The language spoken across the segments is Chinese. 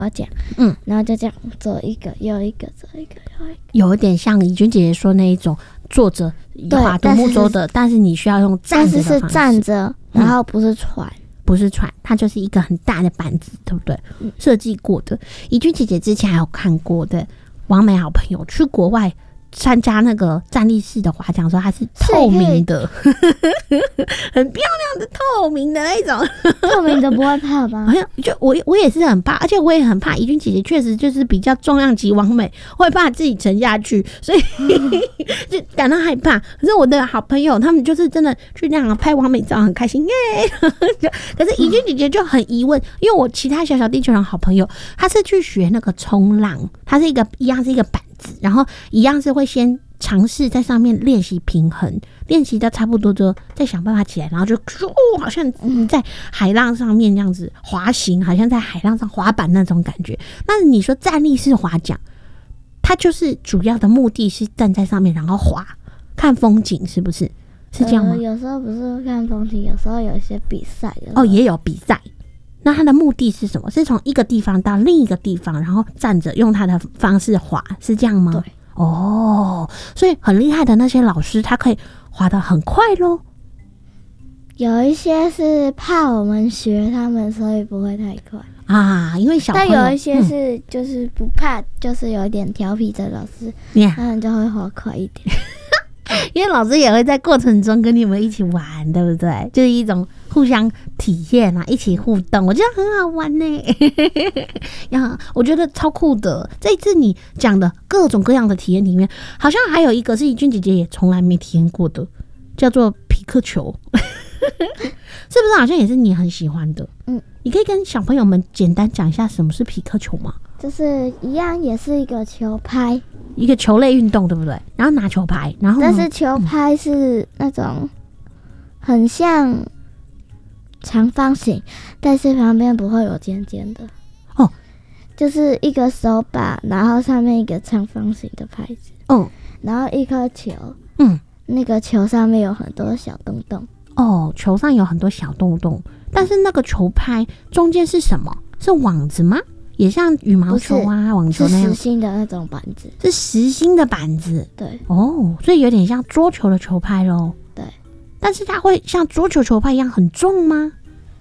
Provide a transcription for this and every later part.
讲，然后就这样做一个又一个，做一个又一个， 有一点像怡君姐姐说那一种坐着划独木舟的，但是你需要用站着的方式， 但是是站着，然后不是船。 不是船，它就是一个很大的板子，对不对？设计过的。怡君姐姐之前还有看过的，王美好朋友去国外参加那个站立式的滑翔的时候，它是透明的，很漂亮的透明的那种。 透明的不会怕吧？ 好像就我也是很怕，而且我也很怕。怡君姐姐确实就是比较重量级王美，会怕自己沉下去，所以就感到害怕。可是我的好朋友他们就是真的去那样拍王美照，很开心耶。可是怡君姐姐就很疑问，因为我其他小小地球人好朋友，他是去学那个冲浪，他是一样是一个板子，然后一样是会先尝试在上面练习平衡，练习到差不多之后再想办法起来，然后就好像在海浪上面这样子滑行，好像在海浪上滑板那种感觉。那你说站立式滑桨，它就是主要的目的是站在上面然后滑看风景，是不是？是这样吗？ 有时候不是看风景，有时候有一些比赛也有比赛。那它的目的是什么？是从一个地方到另一个地方，然后站着用它的方式滑，是这样吗？ 对。 所以很厉害的那些老师，他可以滑得很快咯。 有一些是怕我们学他们，所以不会太快啊。因为小朋友， 但有一些是就是不怕，就是有一点调皮的老师，他们就会滑快一点。 因为老师也会在过程中跟你们一起玩，对不对？就是一种互相体验啊，一起互动，我觉得很好玩呢。我觉得超酷的。这一次你讲的各种各样的体验里面，好像还有一个是怡君姐姐也从来没体验过的，叫做皮克球。是不是好像也是你很喜欢的？你可以跟小朋友们简单讲一下什么是皮克球吗？ 就是一样，也是一个球拍， 一个球类运动，对不对？然后拿球拍，然后但是球拍是那种很像长方形，但是旁边不会有尖尖的就是一个手把，然后上面一个长方形的拍子，然后一颗球，那个球上面有很多小洞洞。 球上有很多小洞洞，但是那个球拍中间是什么？是网子吗？也像羽毛球啊、网球那样， 是实心的那种板子， 是实心的板子。 对， 所以有点像桌球的球拍咯。 对， 但是它会像桌球球拍一样很重吗？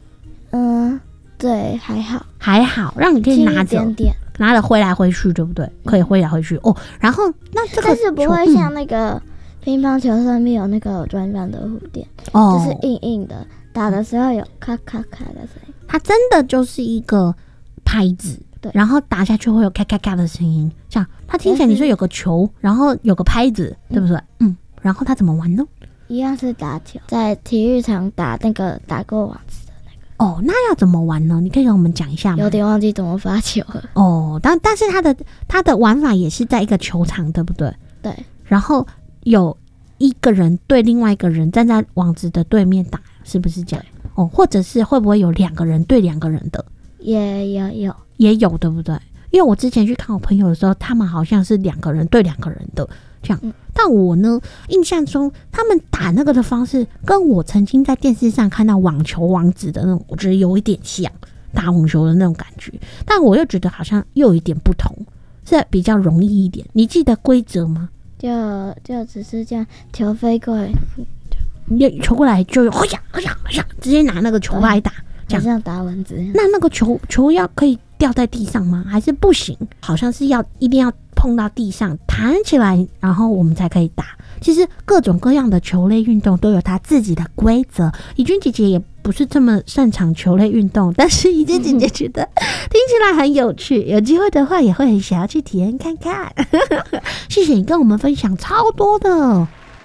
对，还好， 让你可以拿着轻一点点， 拿着挥来挥去，对不对？可以挥来挥去然后那这个但是不会像那个乒乓球上面有那个软软的蝴蝶，就是硬硬的，打的时候有咔咔咔的声音。 它真的就是一个拍子， 对， 然后打下去会有咔咔咔的声音，这样它听起来你说有个球，然后有个拍子，对不对？然后它怎么玩呢？ 一样是打球，在体育场打那个打过网子的那个。 那要怎么玩呢？你可以跟我们讲一下吗？ 有点忘记怎么发球了。 但是它的玩法也是在一个球场，对不对？ 对。 然后有一个人对另外一个人站在网子的对面打，是不是这样？或者是会不会有2个人对2个人的？ 也有，对不对？因为我之前去看我朋友的时候，他们好像是2个人对2个人的这样。但我呢，印象中他们打那个的方式，跟我曾经在电视上看到网球王子的那种，我觉得有一点像打网球的那种感觉。但我又觉得好像又有一点不同，是比较容易一点。你记得规则吗？ 就只是这样，球飞过来， 你球过来就直接拿那个球拍打，这样像打蚊子。 那个球要可以掉在地上吗？还是不行？好像是一定要碰到地上弹起来，然后我们才可以打。其实各种各样的球类运动都有它自己的规则。怡君姐姐也不是这么擅长球类运动，但是怡君姐姐觉得听起来很有趣，有机会的话也会很想要去体验看看。谢谢你跟我们分享超多的。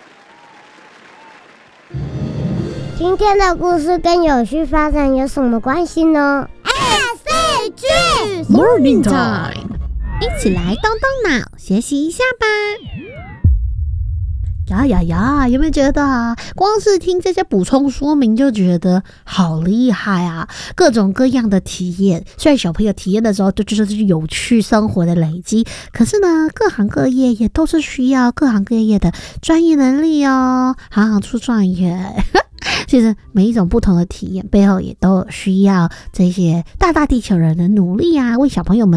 今天的故事跟有序发展有什么关系呢？SCG Morning Time， 一起来动动脑，学习一下吧。有没有觉得光是听这些补充说明就觉得好厉害啊？各种各样的体验，虽然小朋友体验的时候就是有趣生活的累积，可是呢，各行各业也都是需要各行各业的专业能力哦，行行出状元。谢其实每一种不同的体验背后也都需要这些大地球人的努力啊，为小朋友们